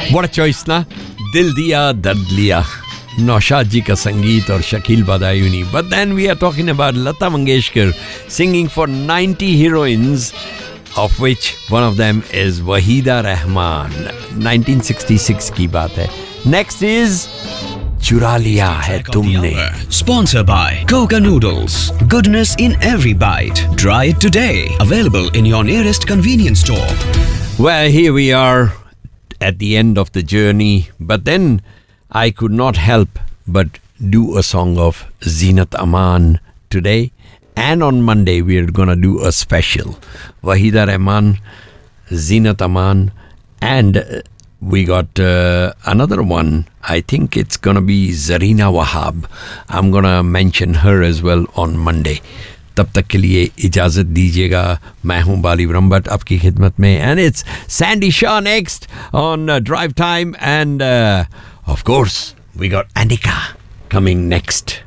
What a choice, na? Dil diya, dard liya. Naushad ji ka sangeet aur Shakil Badayuni. But then we are talking about Lata Mangeshkar singing for 90 heroines, of which one of them is Wahida Rahman. 1966 की बात है. Next is चुरा लिया है तुमने. Sponsored by Coca Noodles. Goodness in every bite. Try it today. Available in your nearest convenience store. Well, here we are at the end of the journey, but then I could not help but do a song of Zeenat Aman today, and on Monday we are gonna do a special Wahida Rahman, Zeenat Aman, and we got another one. I think it's gonna be Zarina Wahab. I'm gonna mention her as well on Monday. तब तक के लिए इजाज़त दीजिएगा. मैं हूं बाली ब्रह्मभट्ट आपकी खिदमत में, and it's Sandy Shaw next on Drive Time, and of course we got Annika coming next.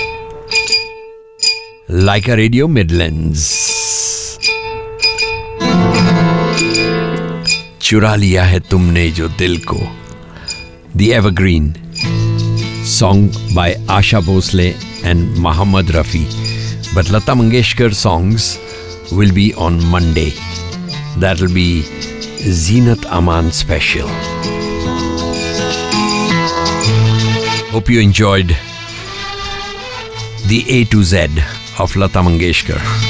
Like a Radio Midlands. चुरा लिया है तुमने जो दिल को. The Evergreen song by Asha Bhosle and Mohammad Rafi. But Lata Mangeshkar songs will be on Monday. That'll be Zeenat Aman special. Hope you enjoyed the A to Z of Lata Mangeshkar.